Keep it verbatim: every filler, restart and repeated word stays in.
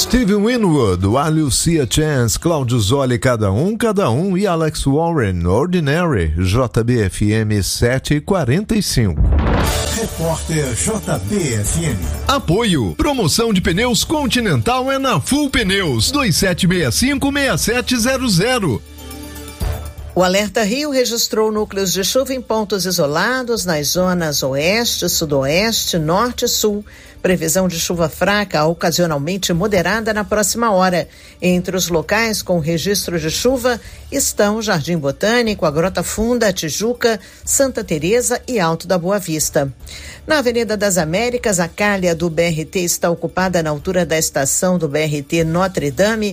Steve Winwood, While See a Chance, Cláudio Zoli, Cada Um, Cada Um e Alex Warren, Ordinary, J B F M sete e quarenta e cinco. Repórter J B F M. Apoio. Promoção de pneus Continental é na Full Pneus. dois sete seis cinco, seis sete zero zero. O Alerta Rio registrou núcleos de chuva em pontos isolados nas zonas oeste, sudoeste, norte e sul. Previsão de chuva fraca, ocasionalmente moderada na próxima hora. Entre os locais com registro de chuva estão Jardim Botânico, a Grota Funda, Tijuca, Santa Teresa e Alto da Boa Vista. Na Avenida das Américas, a calha do B R T está ocupada na altura da estação do B R T Notre Dame,